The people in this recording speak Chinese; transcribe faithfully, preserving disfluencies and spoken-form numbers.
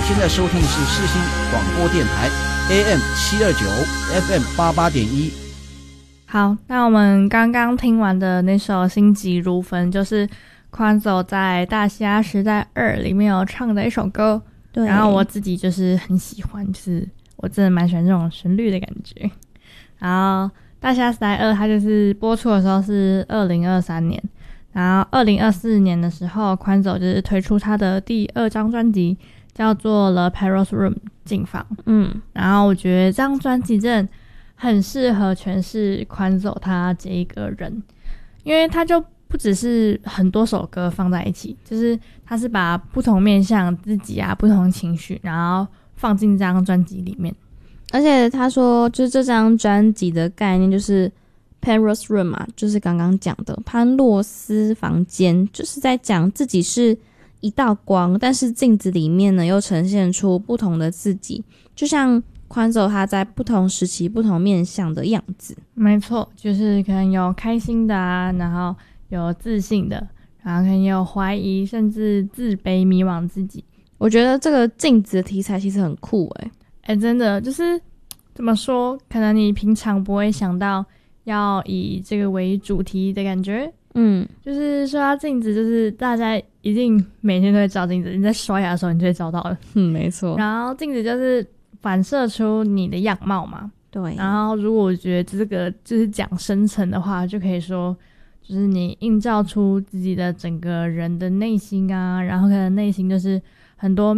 现在收听的是世新广播电台 A M 七二九 F M 八八点一。 好，那我们刚刚听完的那首《心急如焚》，就是宽走在《大西亚时代二》里面有唱的一首歌。 对， 然后我自己就是很喜欢，就是我真的蛮喜欢这种旋律的感觉。然后《大西亚时代二》它就是播出的时候是二零二三年，然后二零二四年的时候，宽走就是推出他的第二张专辑，叫做《The Paros Room》进房。 嗯， 然后我觉得这张专辑真的很适合诠释宽走他这一个人，因为他就不只是很多首歌放在一起，就是他是把不同面向自己啊，不同情绪，然后放进这张专辑里面。 而且他说，就是这张专辑的概念就是 Paros Room 嘛，就是刚刚讲的潘洛斯房间，就是在讲自己是一道光，但是镜子里面呢又呈现出不同的自己，就像宽走他在不同时期不同面向的样子。 没错，就是可能有开心的啊，然后有自信的，然后可能也有怀疑，甚至自卑迷惘自己。 我觉得这个镜子的题材其实很酷诶、欸欸真的就是怎么说，可能你平常不会想到要以这个为主题的感觉。 嗯， 就是说到镜子，就是大家一定每天都会照镜子，你在刷牙的时候你就会照到了。 嗯，没错。 然后镜子就是反射出你的样貌嘛。 对。 然后如果我觉得这个就是讲深层的话，就可以说就是你映照出自己的整个人的内心啊，然后可能内心就是很多